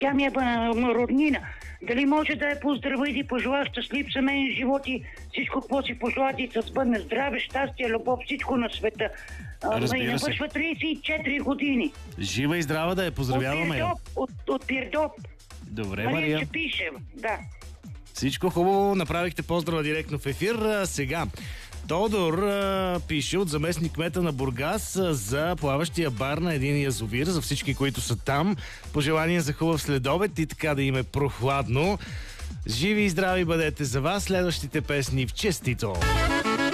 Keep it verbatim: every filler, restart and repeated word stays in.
Тя ми е роднина. Дали може да я поздравя и да пожелая щастлив семейен живот и всичко, какво си пожелати, да бъдне здраве, щастие, любов, всичко на света. Разбира и се. навършва тридесет и четири години. Жива и здрава да я поздравяваме. От Пирдоп, от, от Пирдоп. Добре, Мария Мария. ще пише, да. Всичко хубаво, направихте поздрава директно в ефир. А, сега, Тодор а, пише от заместник кмета на Бургас а, за плаващия бар на един язовир, за всички, които са там. Пожелания за хубав следобед и така да им е прохладно. Живи и здрави бъдете за вас. Следващите песни в честито!